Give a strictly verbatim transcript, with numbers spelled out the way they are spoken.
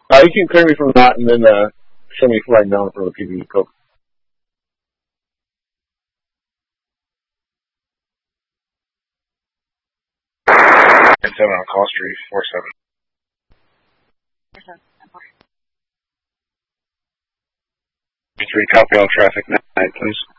Uh, you can clear me from that and then uh, show me flying down for the P V Coke. seven on Call Street, four seven. three, copy all traffic, nine, please.